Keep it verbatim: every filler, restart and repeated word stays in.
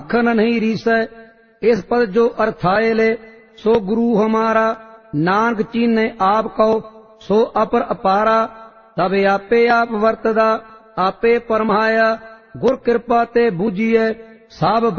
माखन नहीं रीसै। इस पद जो अर्थाए ले सो गुरु हमारा, नानक चीने आप कहो सो अपर अपारा। तब आपे आप वर्तदा आपे परमाया, गुर कृपा ते बूझिए सब